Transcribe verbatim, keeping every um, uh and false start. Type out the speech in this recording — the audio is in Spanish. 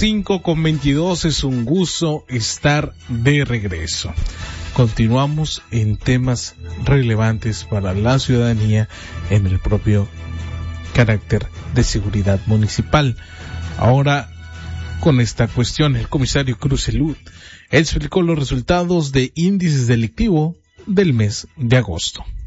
cinco con veintidós, es un gusto estar de regreso. Continuamos en temas relevantes para la ciudadanía en el propio carácter de seguridad municipal. Ahora, con esta cuestión, el comisario Cruz Elud explicó los resultados de índices delictivos del mes de agosto.